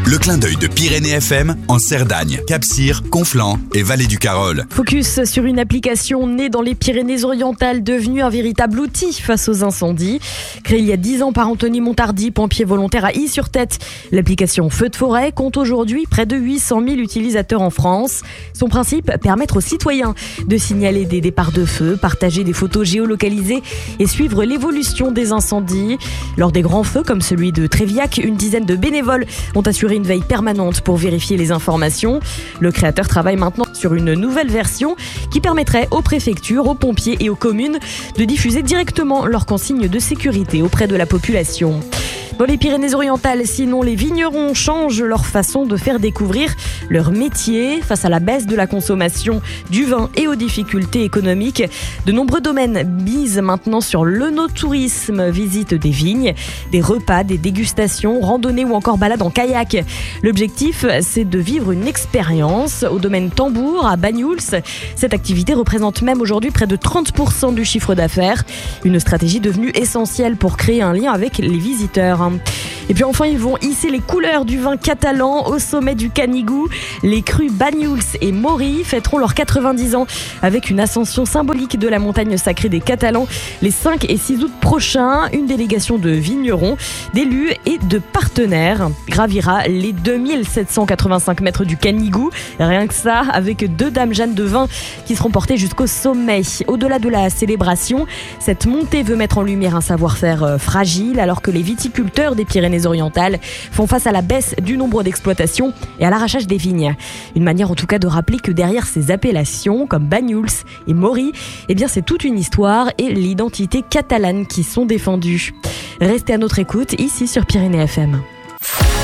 Le clin d'œil de Pyrénées FM en Cerdagne, Cap-Cyr, Conflans et Vallée du Carol. Focus sur une application née dans les Pyrénées-Orientales, devenue un véritable outil face aux incendies. Créée il y a 10 ans par Anthony Montardi, pompier volontaire à Y-sur-Tête, l'application Feu de forêt compte aujourd'hui près de 800 000 utilisateurs en France. Son principe, permettre aux citoyens de signaler des départs de feu, partager des photos géolocalisées et suivre l'évolution des incendies. Lors des grands feux comme celui de Tréviac, une dizaine de bénévoles ont assuré une veille permanente pour vérifier les informations. Le créateur travaille maintenant sur une nouvelle version qui permettrait aux préfectures, aux pompiers et aux communes de diffuser directement leurs consignes de sécurité auprès de la population. Dans les Pyrénées-Orientales, sinon, les vignerons changent leur façon de faire découvrir leur métier face à la baisse de la consommation du vin et aux difficultés économiques. De nombreux domaines misent maintenant sur l'œnotourisme, visite des vignes, des repas, des dégustations, randonnées ou encore balades en kayak. L'objectif, c'est de vivre une expérience au domaine Tambour à Banyuls. Cette activité représente même aujourd'hui près de 30% du chiffre d'affaires. Une stratégie devenue essentielle pour créer un lien avec les visiteurs. Et puis enfin, ils vont hisser les couleurs du vin catalan au sommet du Canigou. Les crus Banyuls et Mori fêteront leurs 90 ans avec une ascension symbolique de la montagne sacrée des Catalans les 5 et 6 août prochains. Une délégation de vignerons, d'élus et de partenaires gravira les 2785 mètres du Canigou. Rien que ça, avec 2 dames Jeanne de vin qui seront portées jusqu'au sommet. Au-delà de la célébration, cette montée veut mettre en lumière un savoir-faire fragile alors que les viticulteurs des Pyrénées-Orientales font face à la baisse du nombre d'exploitations et à l'arrachage des vignes. Une manière en tout cas de rappeler que derrière ces appellations comme Banyuls et Mori, eh bien c'est toute une histoire et l'identité catalane qui sont défendues. Restez à notre écoute ici sur Pyrénées FM.